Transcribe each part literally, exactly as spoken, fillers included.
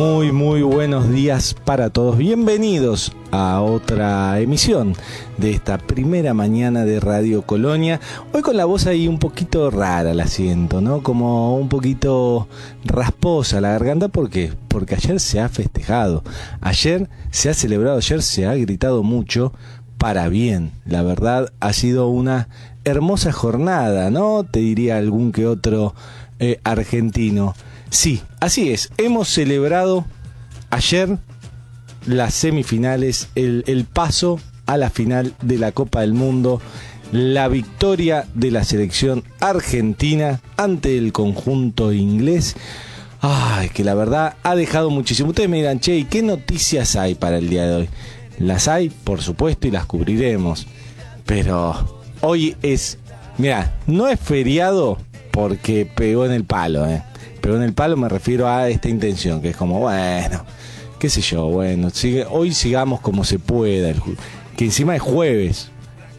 Muy, muy buenos días para todos. Bienvenidos a otra emisión de esta primera mañana de Radio Colonia. Hoy con la voz ahí un poquito rara la siento, ¿no? Como un poquito rasposa la garganta. ¿Por qué? Porque ayer se ha festejado. Ayer se ha celebrado, ayer se ha gritado mucho para bien. La verdad ha sido una hermosa jornada, ¿no? Te diría algún que otro eh, argentino. Sí, así es. Hemos celebrado ayer las semifinales, el, el paso a la final de la Copa del Mundo, la victoria de la selección argentina ante el conjunto inglés. Ay, que la verdad ha dejado muchísimo. Ustedes me dirán, che, ¿y qué noticias hay para el día de hoy? Las hay, por supuesto, y las cubriremos. Pero hoy es, mira, no es feriado porque pegó en el palo, ¿eh? Pero en el palo me refiero a esta intención, que es como, bueno, qué sé yo, bueno, sigue, hoy sigamos como se pueda, el, que encima es jueves,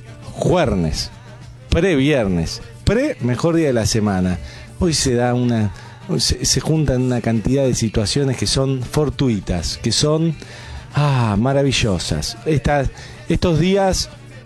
jueves, pre-viernes, pre-mejor día de la semana. Hoy se da una, se, se juntan una cantidad de situaciones que son fortuitas, que son, ah, maravillosas. Estas, estos días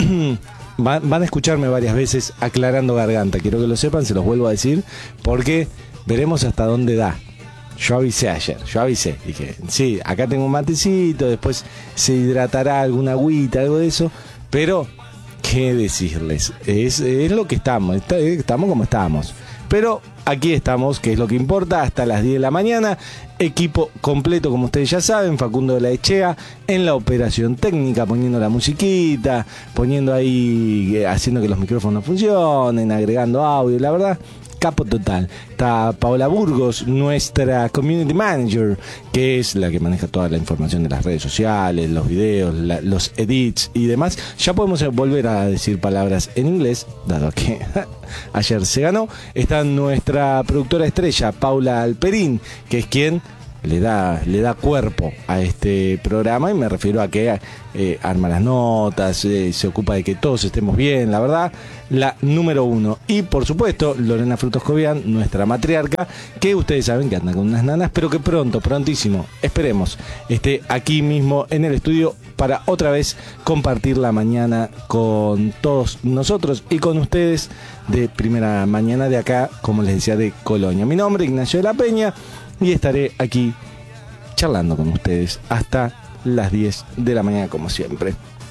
van, van a escucharme varias veces aclarando garganta, quiero que lo sepan, se los vuelvo a decir, porque veremos hasta dónde da. Yo avisé ayer, yo avisé. Dije, sí, acá tengo un matecito, después se hidratará alguna agüita, algo de eso. Pero, ¿qué decirles? Es, es lo que estamos, está, estamos como estamos. Pero aquí estamos, que es lo que importa, hasta las diez de la mañana. Equipo completo, como ustedes ya saben, Facundo de la Echea en la operación técnica, poniendo la musiquita, poniendo ahí, haciendo que los micrófonos funcionen, agregando audio, la verdad. Capo total. Está Paola Burgos, nuestra community manager, que es la que maneja toda la información de las redes sociales, los videos, la, los edits y demás. Ya podemos volver a decir palabras en inglés, dado que ayer se ganó. Está nuestra productora estrella, Paula Alperín, que es quien le da, le da cuerpo a este programa, y me refiero a que eh, arma las notas, eh, se ocupa de que todos estemos bien, la verdad, la número uno. Y por supuesto, Lorena Frutos Cobian, nuestra matriarca, que ustedes saben que anda con unas nanas, pero que pronto, prontísimo, esperemos, esté aquí mismo en el estudio para otra vez compartir la mañana con todos nosotros y con ustedes de primera mañana de acá, como les decía, de Colonia. Mi nombre es Ignacio de la Peña, y estaré aquí charlando con ustedes hasta las diez de la mañana, como siempre.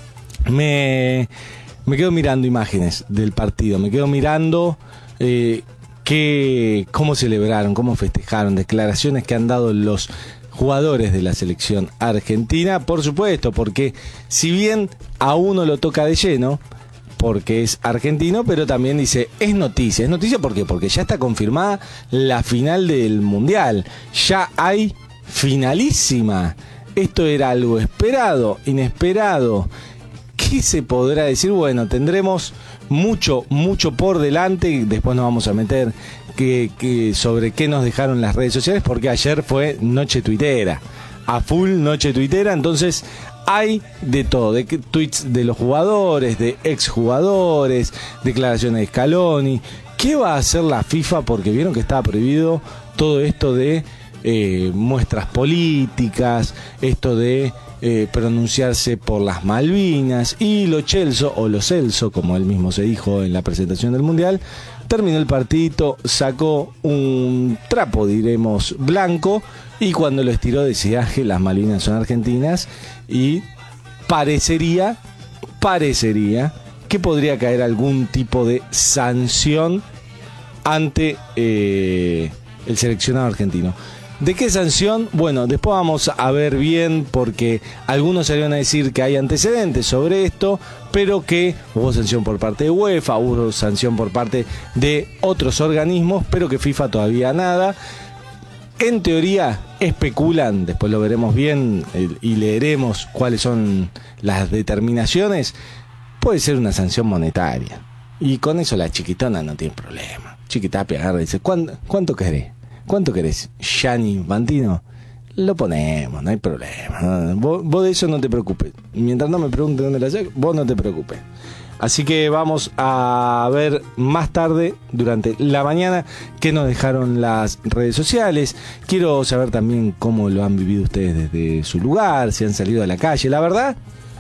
Me, me quedo mirando imágenes del partido, me quedo mirando eh, que, cómo celebraron, cómo festejaron, declaraciones que han dado los jugadores de la selección argentina, por supuesto, porque si bien a uno lo toca de lleno, porque es argentino, pero también dice, es noticia. ¿Es noticia por qué? Porque ya está confirmada la final del Mundial. Ya hay finalísima. Esto era algo esperado, inesperado. ¿Qué se podrá decir? Bueno, tendremos mucho, mucho por delante. Después nos vamos a meter que, que sobre qué nos dejaron las redes sociales, porque ayer fue noche tuitera. A full noche tuitera, entonces hay de todo, de tweets de los jugadores, de exjugadores, declaraciones de Scaloni. ¿Qué va a hacer la FIFA? Porque vieron que estaba prohibido todo esto de eh, muestras políticas, esto de eh, pronunciarse por las Malvinas. Y lo Celso, o lo Celso, como él mismo se dijo en la presentación del Mundial, terminó el partidito, sacó un trapo, diremos, blanco, y cuando lo estiró decía que las Malvinas son argentinas, y parecería, parecería que podría caer algún tipo de sanción ante eh, el seleccionado argentino. ¿De qué sanción? Bueno, después vamos a ver bien, porque algunos salieron a decir que hay antecedentes sobre esto, pero que hubo sanción por parte de UEFA, hubo sanción por parte de otros organismos, pero que FIFA todavía nada. En teoría especulan, después lo veremos bien y leeremos cuáles son las determinaciones. Puede ser una sanción monetaria, y con eso la chiquitona no tiene problema. Chiquitapia agarra y dice, ¿cuánto, cuánto querés? ¿Cuánto querés? Gianni Infantino, lo ponemos, no hay problema. Vos, vos de eso no te preocupes. Mientras no me pregunten dónde la saco, vos no te preocupes. Así que vamos a ver más tarde, durante la mañana, qué nos dejaron las redes sociales. Quiero saber también cómo lo han vivido ustedes desde su lugar, si han salido a la calle. La verdad,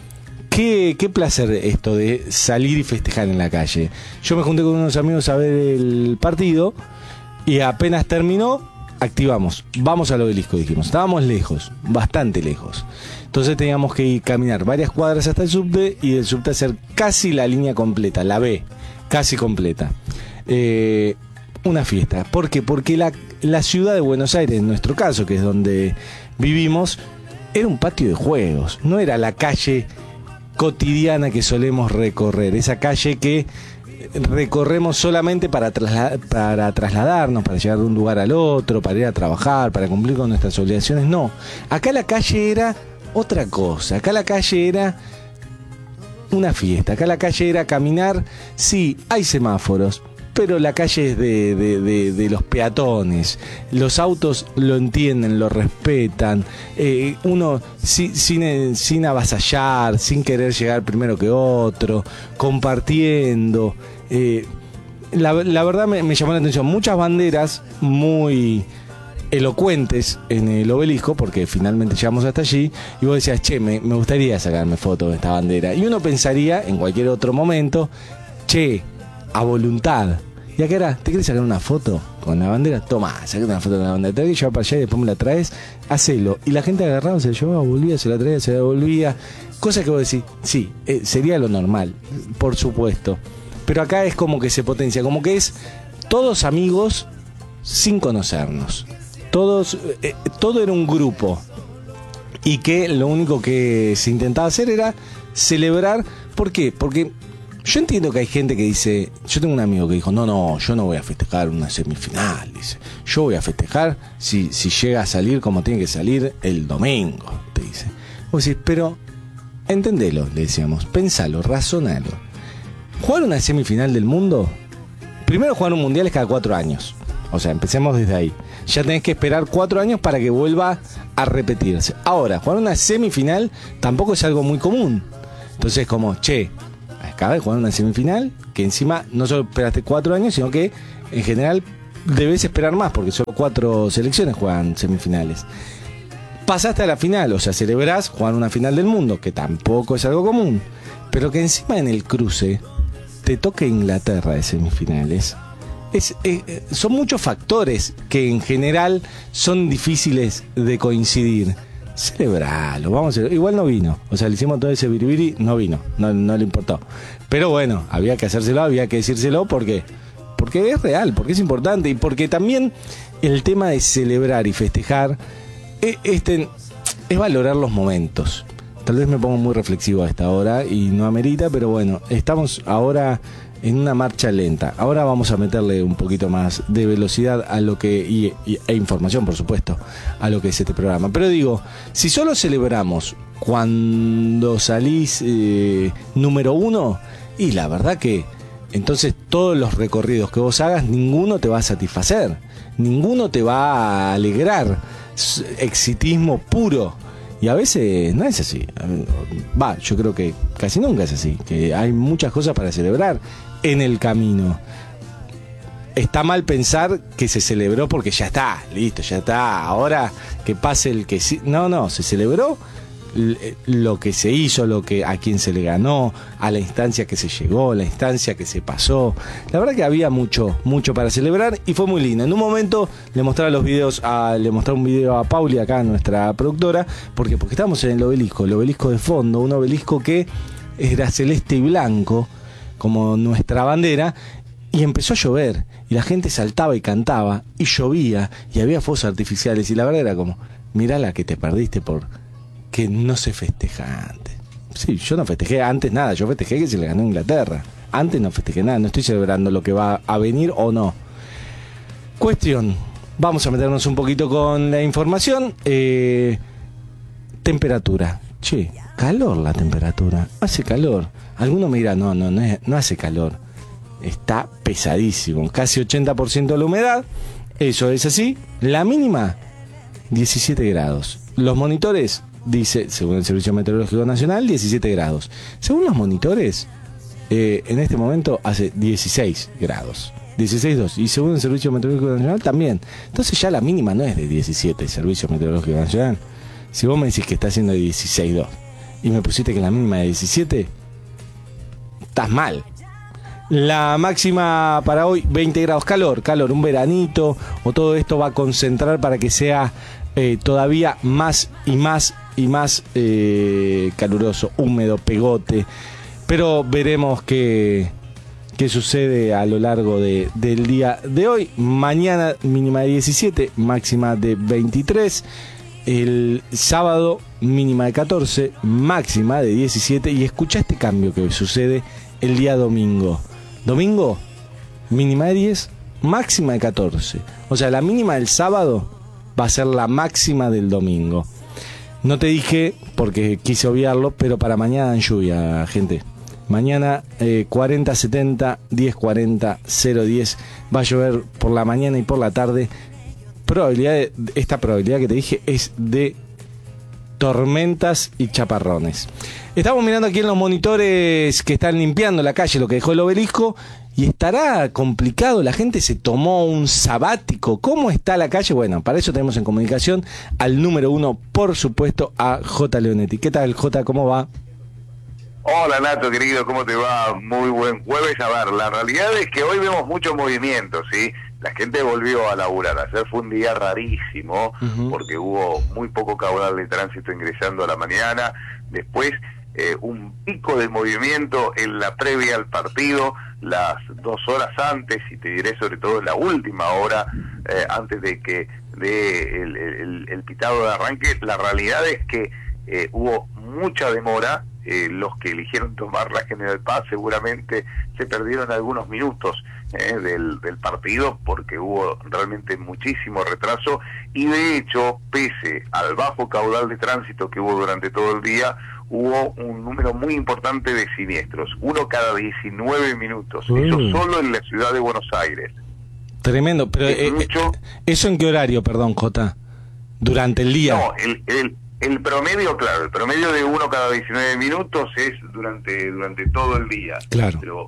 qué, qué placer esto de salir y festejar en la calle. Yo me junté con unos amigos a ver el partido y apenas terminó, activamos, vamos al Obelisco, dijimos. Estábamos lejos, bastante lejos. Entonces teníamos que ir caminar varias cuadras hasta el subte y del subte hacer casi la línea completa, la B, casi completa. Eh, una fiesta. ¿Por qué? Porque la, la ciudad de Buenos Aires, en nuestro caso, que es donde vivimos, era un patio de juegos, no era la calle cotidiana que solemos recorrer, esa calle que recorremos solamente para, trasla- para trasladarnos, para llegar de un lugar al otro, para ir a trabajar, para cumplir con nuestras obligaciones. No, acá la calle era otra cosa, acá la calle era una fiesta, acá la calle era caminar. Sí, hay semáforos, pero la calle es de, de, de, de los peatones, los autos lo entienden, lo respetan, eh, uno sin, sin, sin avasallar, sin querer llegar primero que otro, compartiendo. Eh, la, la verdad me, me llamó la atención, muchas banderas muy elocuentes en el Obelisco, porque finalmente llegamos hasta allí, y vos decías, che, me, me gustaría sacarme fotos de esta bandera, y uno pensaría en cualquier otro momento, che, a voluntad. ¿Y acá era? ¿Te querés sacar una foto con la bandera? Tomá, sacate una foto con la bandera. Te voy a llevar para allá y después me la traes, hacelo. Y la gente agarraba, se la llevaba, volvía, se la traía, se la devolvía. Cosa que vos decís, sí, eh, sería lo normal, por supuesto. Pero acá es como que se potencia, como que es todos amigos sin conocernos. Todos, eh, todo era un grupo. Y que lo único que se intentaba hacer era celebrar. ¿Por qué? Porque yo entiendo que hay gente que dice, yo tengo un amigo que dijo, no, no, yo no voy a festejar una semifinal, dice, yo voy a festejar si, si llega a salir como tiene que salir el domingo, te dice. Vos decís, pero entendelo, le decíamos, pensalo, razonalo. Jugar una semifinal del mundo, primero jugar un mundial es cada cuatro años, o sea, empecemos desde ahí. Ya tenés que esperar cuatro años para que vuelva a repetirse. Ahora, jugar una semifinal tampoco es algo muy común. Entonces, como, che, acabas de jugar una semifinal, que encima no solo esperaste cuatro años, sino que en general debes esperar más, porque solo cuatro selecciones juegan semifinales. Pasaste a la final, o sea, celebrás jugar una final del mundo, que tampoco es algo común, pero que encima en el cruce te toque Inglaterra de semifinales. Es, eh, son muchos factores que en general son difíciles de coincidir. Celebralo, vamos a... Igual no vino, o sea, le hicimos todo ese biribiri, no vino, no, no le importó. Pero bueno, había que hacérselo, había que decírselo porque, porque es real, porque es importante y porque también el tema de celebrar y festejar es, este, es valorar los momentos. Tal vez me pongo muy reflexivo a esta hora y no amerita, pero bueno, estamos ahora en una marcha lenta. Ahora vamos a meterle un poquito más de velocidad a lo que y, y, e información, por supuesto, a lo que es este programa. Pero digo, si solo celebramos cuando salís eh, número uno, y la verdad que entonces todos los recorridos que vos hagas, ninguno te va a satisfacer, ninguno te va a alegrar. Exitismo puro. Y a veces no es así. Va, yo creo que casi nunca es así. Que hay muchas cosas para celebrar en el camino. Está mal pensar que se celebró porque ya está, listo, ya está. Ahora que pase el que sí. No, no, se celebró lo que se hizo, lo que a quien se le ganó, a la instancia que se llegó, la instancia que se pasó. La verdad que había mucho, mucho para celebrar y fue muy lindo. En un momento le mostraba los videos, a, le mostraba un video a Pauli, acá nuestra productora, porque porque estábamos en el obelisco, el obelisco de fondo, un obelisco que era celeste y blanco, como nuestra bandera, y empezó a llover, y la gente saltaba y cantaba, y llovía, y había fuegos artificiales, y la verdad era como, mirá la que te perdiste por que no se festeja antes. Sí, yo no festejé antes nada, yo festejé que se le ganó a Inglaterra. Antes no festejé nada, no estoy celebrando lo que va a venir o no. Cuestión, vamos a meternos un poquito con la información. Eh, temperatura. Che, calor la temperatura, hace calor. Alguno me dirá, no, no, no, es, no hace calor. Está pesadísimo, casi ochenta por ciento de la humedad. Eso es así. La mínima, diecisiete grados. Los monitores, dice, según el Servicio Meteorológico Nacional, diecisiete grados. Según los monitores, eh, en este momento hace dieciséis grados. dieciséis dos. Y según el Servicio Meteorológico Nacional también. Entonces ya la mínima no es de diecisiete, el Servicio Meteorológico Nacional. Si vos me decís que está haciendo dieciséis dos y me pusiste que la mínima es diecisiete, estás mal. La máxima para hoy, veinte grados, calor, calor, un veranito, o todo esto va a concentrar para que sea eh, todavía más y más y más eh, caluroso, húmedo, pegote. Pero veremos qué, qué sucede a lo largo de, del día de hoy. Mañana mínima de diecisiete, máxima de veintitrés. El sábado mínima de catorce, máxima de diecisiete. Y escucha este cambio que sucede el día domingo. Domingo, mínima de diez, máxima de catorce. O sea, la mínima del sábado va a ser la máxima del domingo. No te dije, porque quise obviarlo, pero para mañana en lluvia, gente. Mañana eh, cuarenta setenta, diez cuarenta, cero diez. Va a llover por la mañana y por la tarde. Probabilidad de, esta probabilidad que te dije es de tormentas y chaparrones. Estamos mirando aquí en los monitores que están limpiando la calle, lo que dejó el obelisco, y estará complicado. La gente se tomó un sabático. ¿Cómo está la calle? Bueno, para eso tenemos en comunicación al número uno, por supuesto, a J. Leonetti. ¿Qué tal, J? ¿Cómo va? Hola, Nato, querido, ¿cómo te va? Muy buen jueves. A ver, la realidad es que hoy vemos mucho movimiento, ¿sí? La gente volvió a laburar. Ayer fue un día rarísimo, uh-huh. porque hubo muy poco caudal de tránsito ingresando a la mañana. Después, eh, un pico de movimiento en la previa al partido, las dos horas antes, y te diré sobre todo la última hora, eh, antes de que de el, el, el pitado de arranque. La realidad es que eh, hubo mucha demora. Eh, los que eligieron tomar la General Paz seguramente se perdieron algunos minutos eh, del, del partido, porque hubo realmente muchísimo retraso, y de hecho, pese al bajo caudal de tránsito que hubo durante todo el día, hubo un número muy importante de siniestros, uno cada diecinueve minutos, mm. eso solo en la ciudad de Buenos Aires. Tremendo, pero eh, mucho... ¿eso en qué horario, perdón, Jota? ¿Durante el día? No, el... el El promedio, claro, el promedio de uno cada diecinueve minutos es durante durante todo el día. Claro. Pero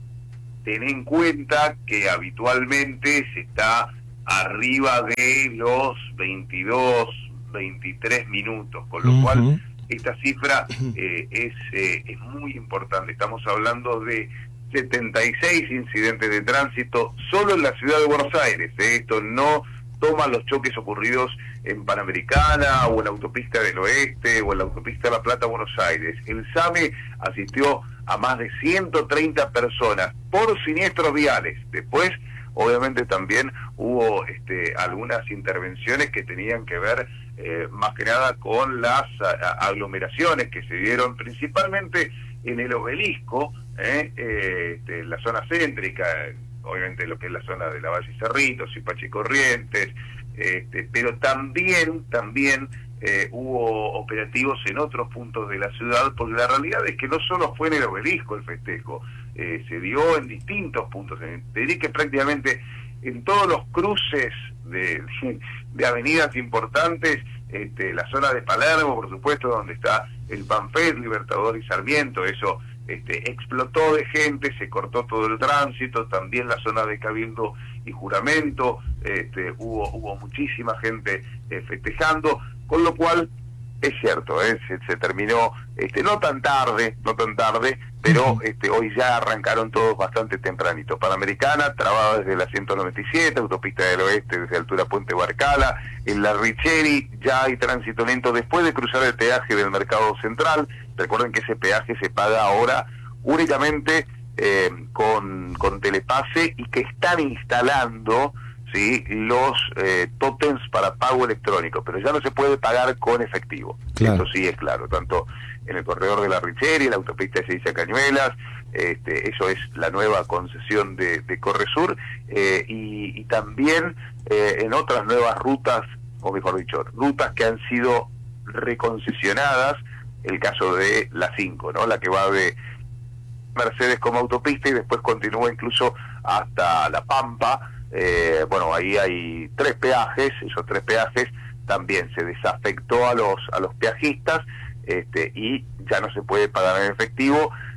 ten en cuenta que habitualmente se está arriba de los veintidós, veintitrés minutos, con lo uh-huh. cual esta cifra eh, es, eh, es muy importante. Estamos hablando de setenta y seis incidentes de tránsito solo en la ciudad de Buenos Aires. ¿eh? Esto no toma los choques ocurridos en Panamericana o en la autopista del Oeste o en la autopista de La Plata, Buenos Aires. El SAME asistió a más de ciento treinta personas por siniestros viales. Después, obviamente, también hubo este, algunas intervenciones que tenían que ver eh, más que nada con las a, aglomeraciones que se dieron principalmente en el obelisco, eh, eh, este, en la zona céntrica, obviamente lo que es la zona de la Valle Cerritos y Pache Corrientes, este, pero también, también eh, hubo operativos en otros puntos de la ciudad, porque la realidad es que no solo fue en el obelisco el festejo, eh, se dio en distintos puntos, te diré que prácticamente en todos los cruces de, de avenidas importantes, este, la zona de Palermo, por supuesto, donde está el Panfet, Libertador y Sarmiento, eso Este, explotó de gente, se cortó todo el tránsito, también la zona de Cabildo y Juramento, este, hubo hubo muchísima gente eh, festejando, con lo cual es cierto, eh, se, se terminó este, no tan tarde, no tan tarde, pero este, hoy ya arrancaron todos bastante tempranito. Panamericana, trabada desde la ciento noventa y siete, autopista del Oeste desde altura Puente Barcala, en la Richeri ya hay tránsito lento después de cruzar el peaje del Mercado Central. Recuerden que ese peaje se paga ahora únicamente eh, con, con telepase, y que están instalando ¿sí? los eh, tótems para pago electrónico, pero ya no se puede pagar con efectivo. Claro. Esto sí es claro, tanto en el corredor de la Richeri, la autopista de Seiza Cañuelas, este, eso es la nueva concesión de, de Corresur, eh, y, y también eh, en otras nuevas rutas, o mejor dicho, rutas que han sido reconcesionadas. El caso de la cinco, ¿no? La que va de Mercedes como autopista y después continúa incluso hasta La Pampa. Eh, bueno, ahí hay tres peajes, esos tres peajes también se desafectó a los a los peajistas, este, y ya no se puede pagar en efectivo.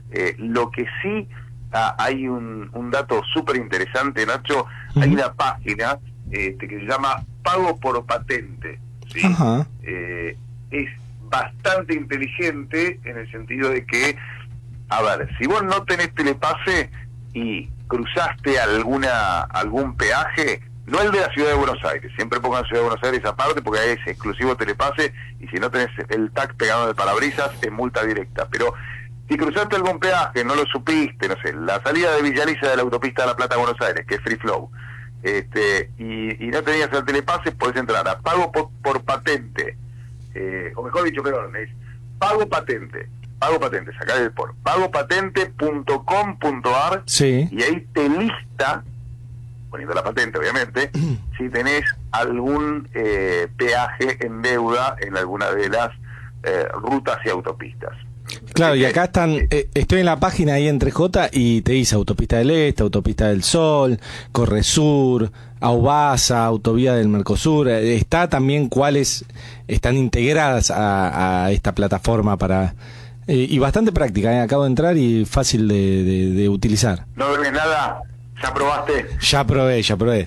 Eh, lo que sí ah, hay un, un dato súper interesante, Nacho, uh-huh. Hay una página este, que se llama Pago por Patente, ¿sí? Uh-huh. Eh, es bastante inteligente en el sentido de que, a ver, si vos no tenés telepase y cruzaste alguna algún peaje, no el de la Ciudad de Buenos Aires, siempre pongan Ciudad de Buenos Aires aparte porque ahí es exclusivo telepase y si no tenés el tag pegado en el parabrisas es multa directa, pero si cruzaste algún peaje, no lo supiste, no sé, la salida de Villaliza de la autopista de La Plata a Buenos Aires, que es Free Flow, este, y, y no tenías el telepase, podés entrar a Pago por, por Patente, eh, o mejor dicho, perdón, es Pago Patente, Pago Patente, sacá el por, pago patente punto com punto ar, sí. Y ahí te lista, poniendo la patente obviamente, si tenés algún eh, peaje en deuda en alguna de las eh, rutas y autopistas. Claro, y acá están, eh, estoy en la página ahí en tres J y te dice Autopista del Este, Autopista del Sol, Corresur, Aubasa, Autovía del Mercosur, eh, está también cuáles están integradas a, a esta plataforma para eh, y bastante práctica, eh, acabo de entrar y fácil de, de, de utilizar. ¿No debes nada? ¿Ya probaste? Ya probé, ya probé.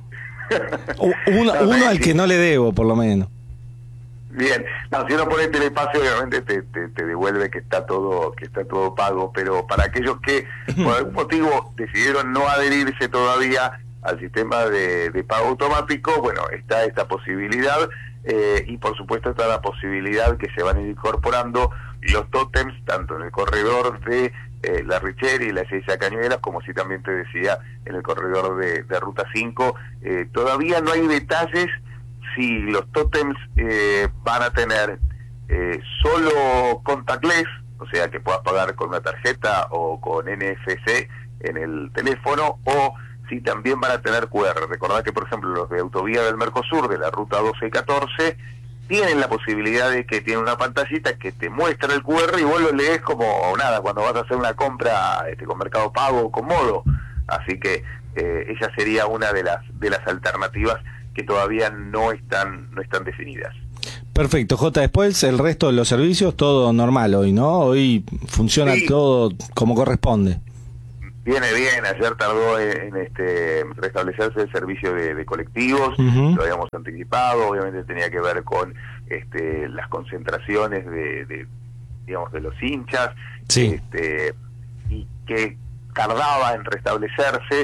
uno no, uno no, al sí. que no le debo, por lo menos. Bien, no, si uno pone telepase obviamente te, te, te devuelve que está todo que está todo pago, pero para aquellos que por algún motivo decidieron no adherirse todavía al sistema de, de pago automático, bueno, está esta posibilidad eh, y por supuesto está la posibilidad que se van a ir incorporando los tótems tanto en el corredor de eh, la Richeri y la Ezeiza Cañuelas, como si también te decía en el corredor de, de Ruta cinco. Eh, todavía no hay detalles si los tótems eh, van a tener eh, solo contactless, o sea que puedas pagar con una tarjeta o con N F C en el teléfono, o si también van a tener cu erre. Recordad que, por ejemplo, los de Autovía del Mercosur, de la ruta doce y catorce, tienen la posibilidad de que tienen una pantallita que te muestra el cu erre y vos lo lees como nada, cuando vas a hacer una compra este, con Mercado Pago o con Modo. Así que eh, esa sería una de las de las alternativas que todavía no están no están definidas. Perfecto, Jota, después el resto de los servicios, todo normal hoy, ¿no? Hoy funciona sí. Todo como corresponde. Viene bien, ayer tardó en, en este restablecerse el servicio de, de colectivos, uh-huh. Lo habíamos anticipado, obviamente tenía que ver con este, las concentraciones de, de digamos de los hinchas, sí. este, y que tardaba en restablecerse.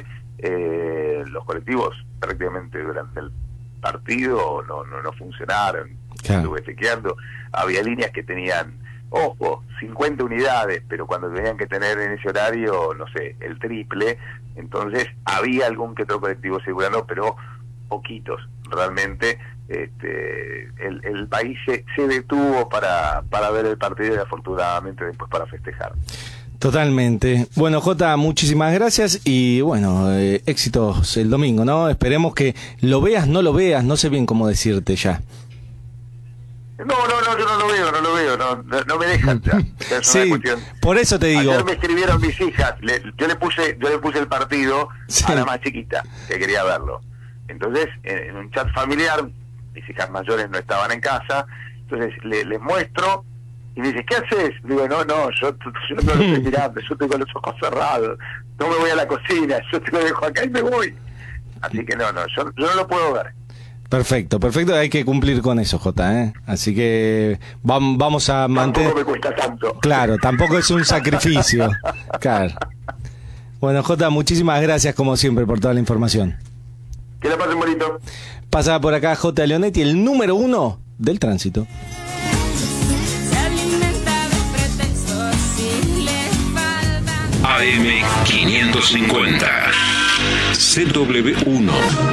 Eh, los colectivos prácticamente durante el partido no no, no funcionaron, claro. Estuve chequeando, había líneas que tenían, ojo, cincuenta unidades, pero cuando tenían que tener en ese horario, no sé, el triple, entonces había algún que otro colectivo circulando, pero poquitos, realmente. Este, el, el país se, se detuvo para, para ver el partido y afortunadamente después para festejar. Totalmente. Bueno, Jota, muchísimas gracias y bueno, eh, éxitos el domingo, ¿no? Esperemos que lo veas, no lo veas, no sé bien cómo decirte ya. No, no, no, yo no lo veo, no lo veo, no, no, no me dejan ya. Es sí, por eso te digo. Ayer me escribieron mis hijas, le, yo le puse yo le puse el partido sí. A la más chiquita, que quería verlo. Entonces, en, en un chat familiar, mis hijas mayores no estaban en casa, entonces le, les muestro. Y me dice, ¿qué haces? Digo, no, no, yo, yo no lo estoy mirando, yo tengo los ojos cerrados, no me voy a la cocina, yo te lo dejo acá y me voy. Así que no, no, yo, yo no lo puedo ver. Perfecto, perfecto, hay que cumplir con eso, Jota, ¿eh? Así que vam, vamos a mantener... Tampoco me cuesta tanto. Claro, tampoco es un sacrificio. Claro. Bueno, Jota, muchísimas gracias como siempre por toda la información. Que la pasen bonito. Pasaba por acá J. Leonetti, el número uno del tránsito. A M quinientos cincuenta C W uno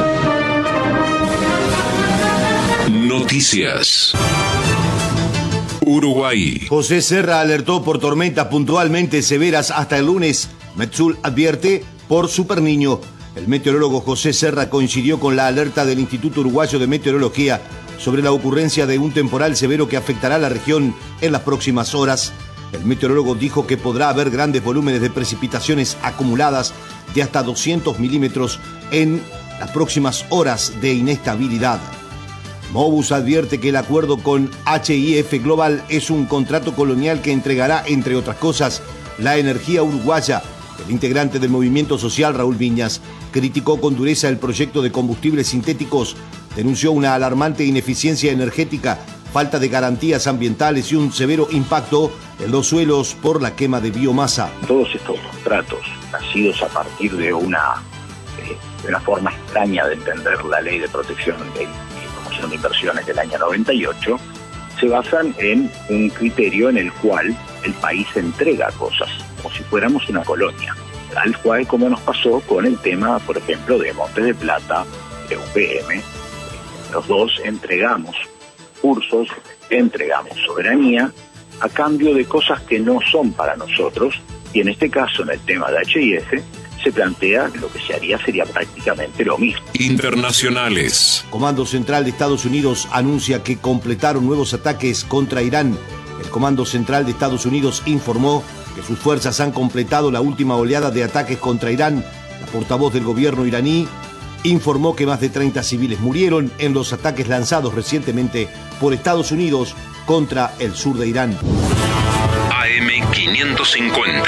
Noticias. Uruguay. José Serra alertó por tormentas puntualmente severas hasta el lunes. Metsul advierte por Super Niño. El meteorólogo José Serra coincidió con la alerta del Instituto Uruguayo de Meteorología sobre la ocurrencia de un temporal severo que afectará a la región en las próximas horas. El meteorólogo dijo que podrá haber grandes volúmenes de precipitaciones acumuladas de hasta doscientos milímetros en las próximas horas de inestabilidad. Mobus advierte que el acuerdo con H I F Global es un contrato colonial que entregará, entre otras cosas, la energía uruguaya. El integrante del movimiento social, Raúl Viñas, criticó con dureza el proyecto de combustibles sintéticos, denunció una alarmante ineficiencia energética, falta de garantías ambientales y un severo impacto en los suelos por la quema de biomasa. Todos estos contratos, nacidos a partir de una, eh, de una forma extraña de entender la ley de protección de, y promoción de inversiones del año noventa y ocho, se basan en un criterio en el cual el país entrega cosas, como si fuéramos una colonia, tal cual como nos pasó con el tema, por ejemplo, de Montes de Plata, de U P M. Los dos entregamos cursos, entregamos soberanía a cambio de cosas que no son para nosotros, y en este caso, en el tema de H I F, se plantea que lo que se haría sería prácticamente lo mismo. Internacionales. Comando Central de Estados Unidos anuncia que completaron nuevos ataques contra Irán. El Comando Central de Estados Unidos informó que sus fuerzas han completado la última oleada de ataques contra Irán. La portavoz del gobierno iraní informó que más de treinta civiles murieron en los ataques lanzados recientemente por Estados Unidos contra el sur de Irán. A M quinientos cincuenta.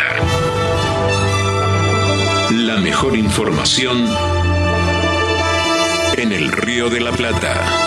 La mejor información en el Río de la Plata.